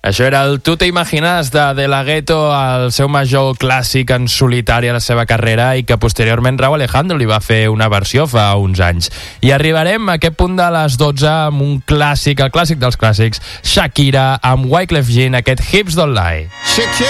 Això era el Tu te imaginas de La Ghetto, el seu major clàssic en solitari a la seva carrera i que posteriorment Rauw Alejandro li va fer una versió fa uns anys. I arribarem a aquest punt de les 12 amb un clàssic, el clàssic dels clàssics, Shakira amb Wyclef Jean, aquest Hips Don't Lie.